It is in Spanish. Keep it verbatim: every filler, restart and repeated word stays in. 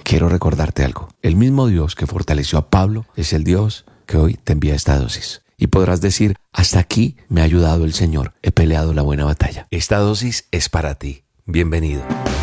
quiero recordarte algo. El mismo Dios que fortaleció a Pablo es el Dios que hoy te envía esta dosis. Y podrás decir, hasta aquí me ha ayudado el Señor, he peleado la buena batalla. Esta dosis es para ti. Bienvenido.